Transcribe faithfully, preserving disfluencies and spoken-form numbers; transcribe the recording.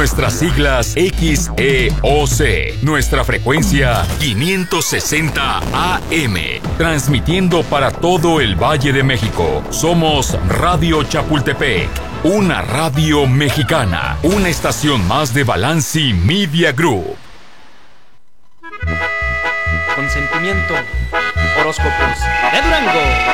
Nuestras siglas X E O C. Nuestra frecuencia quinientos sesenta A M. Transmitiendo para todo el Valle de México. Somos Radio Chapultepec. Una radio mexicana. Una estación más de Balanci Media Group. Consentimiento. Horóscopos de Durango.